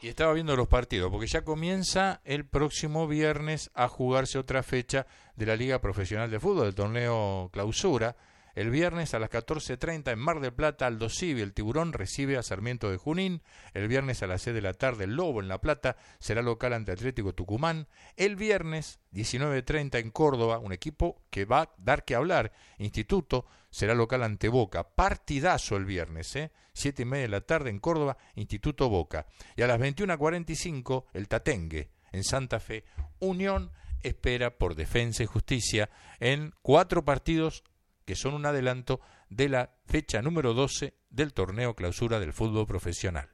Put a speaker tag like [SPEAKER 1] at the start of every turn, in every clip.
[SPEAKER 1] Y estaba viendo los partidos, porque ya comienza el próximo viernes a jugarse otra fecha de la Liga Profesional de Fútbol, del torneo Clausura. El viernes a las 14:30 en Mar del Plata, Aldo Civi, el Tiburón, recibe a Sarmiento de Junín. El viernes a las 6 de la tarde, el Lobo en La Plata será local ante Atlético Tucumán. El viernes, 19:30 en Córdoba, un equipo que va a dar que hablar, Instituto, será local ante Boca. Partidazo el viernes, 7:30 de la tarde en Córdoba, Instituto Boca. Y a las 21:45, el Tatengue, en Santa Fe. Unión espera por Defensa y Justicia en 4 partidos que son un adelanto de la fecha número 12 del torneo Clausura del fútbol profesional.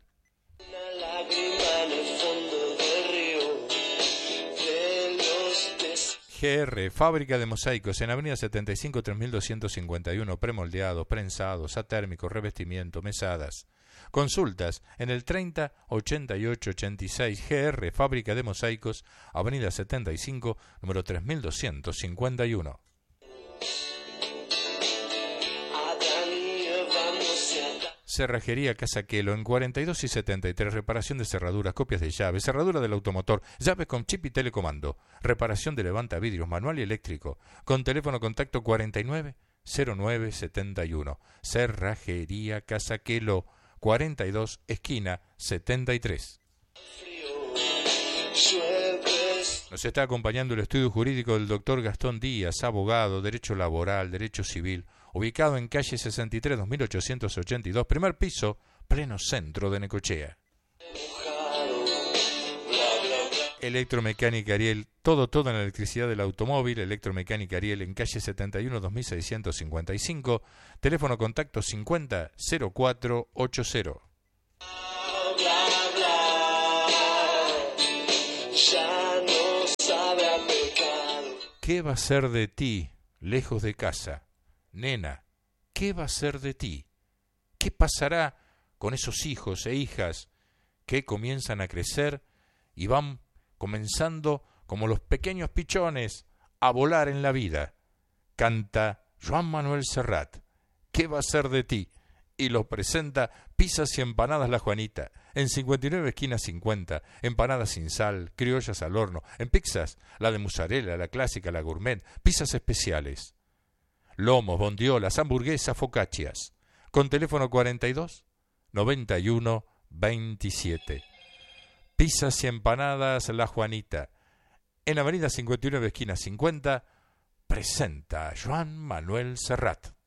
[SPEAKER 1] GR, fábrica de mosaicos en Avenida 75, 3251, premoldeados, prensados, atérmicos, revestimiento, mesadas. Consultas en el 30 88 86. GR, fábrica de mosaicos, Avenida 75, número 3251. Cerrajería Casaquelo en 42 y 73, reparación de cerraduras, copias de llaves, cerradura del automotor, llaves con chip y telecomando, reparación de levantavidrios manual y eléctrico, con teléfono contacto 49 09 71. Cerrajería Casaquelo, 42 esquina 73. Nos está acompañando el estudio jurídico del doctor Gastón Díaz, abogado, derecho laboral, derecho civil, ubicado en calle 63, 2882, primer piso, pleno centro de Necochea. Electromecánica Ariel, todo en la electricidad del automóvil. Electromecánica Ariel en calle 71, 2655, teléfono contacto 50 0480. ¿Qué va a ser de ti, lejos de casa? Nena, ¿qué va a ser de ti? ¿Qué pasará con esos hijos e hijas que comienzan a crecer y van comenzando como los pequeños pichones a volar en la vida? Canta Joan Manuel Serrat, ¿qué va a ser de ti? Y lo presenta Pizzas y Empanadas La Juanita, en 59 esquina 50, empanadas sin sal, criollas al horno, en pizzas, la de mozzarella, la clásica, la gourmet, pizzas especiales, lomos, bondiolas, hamburguesas, focaccias, con teléfono 42 91 27. Pizzas y Empanadas La Juanita, en avenida 59 esquina 50, presenta Joan Manuel Serrat.